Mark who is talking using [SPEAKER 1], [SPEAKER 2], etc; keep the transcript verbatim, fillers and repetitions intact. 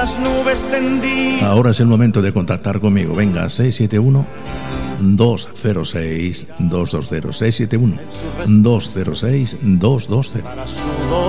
[SPEAKER 1] las nubes tendidas.
[SPEAKER 2] Ahora es el momento de contactar conmigo. Venga, seis siete uno, dos cero seis, dos dos cero. seis siete uno, dos cero seis, dos dos cero.
[SPEAKER 1] Para su